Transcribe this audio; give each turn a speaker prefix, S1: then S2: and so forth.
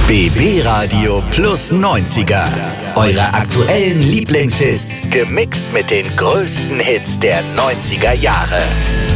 S1: BB Radio plus 90er. Eure aktuellen Lieblingshits, gemixt mit den größten Hits der 90er Jahre.